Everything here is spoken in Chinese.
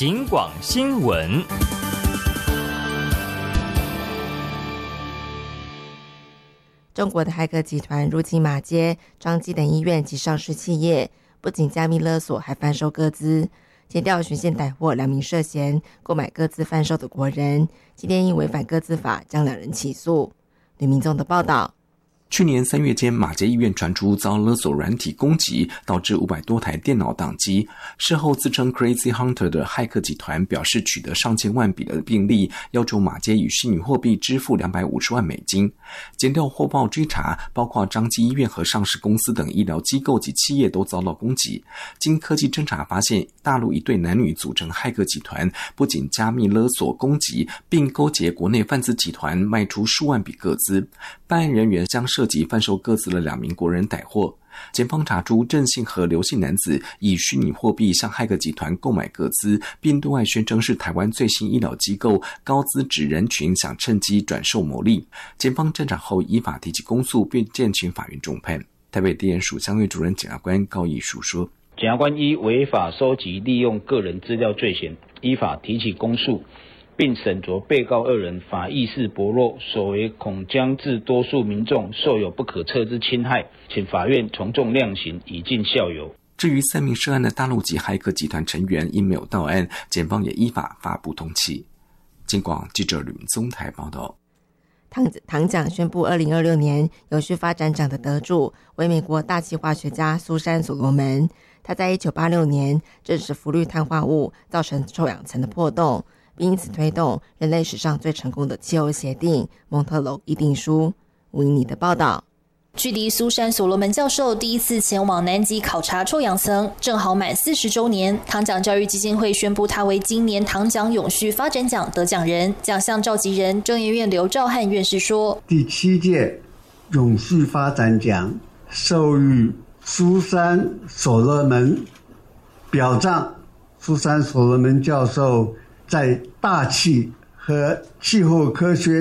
警广新闻。 中国的骇客集团入侵马偕、张基等医院及上市企业，不仅加密勒索，还贩售个资。检调循线逮获2名涉嫌购买个资贩售的国人，今天因违反个资法将2人起诉。吕明宗的报道。 去年3月间，马偕医院传出遭勒索软体攻击，导致500多台电脑宕机。事后自称 Crazy Hunter 的骇客集团表示取得上千万笔的病历，要求马偕以虚拟货币支付250万美金。检调获报追查，包括张基医院和上市公司等医疗机构及企业都遭到攻击。经科技侦查发现，大陆一对男女组成骇客集团，不仅加密勒索攻击，并勾结国内贩子集团卖出数万笔个资。办案人员将涉及贩售个资的2名国人逮获。检方查出郑姓和刘姓男子以虚拟货币向骇客集团购买个资，并对外宣称是台湾最新医疗机构，高资质人群想趁机转售牟利。检方侦查后依法提起公诉，并建请法院重判。台北地检署相对主任检察官高义书说， 检察官依违法收集利用个人资料罪嫌，依法提起公诉，并审酌被告2人法意识薄弱，所为恐将致多数民众受有不可测之侵害，请法院从重量刑，以尽效尤。 至于3名涉案的大陆籍骇客集团成员因没有到案，检方也依法发布通缉。警广记者吕明宗台报道。 唐奖宣布2026年永续发展奖的得主为美国大气化学家苏珊·所罗门。他在1986年证实氟氯碳化物造成臭氧层的破洞，并因此推动人类史上最成功的气候协定蒙特娄议定书。吴英妮的报道。 距离苏珊·所罗门教授第一次前往南极考察臭氧层正好满40周年，唐奖教育基金会宣布他为今年唐奖永续发展奖得奖人。奖项召集人中研院刘兆汉院士说， 第7届永续发展奖授予苏珊·所罗门，表彰苏珊·所罗门教授在大气和气候科学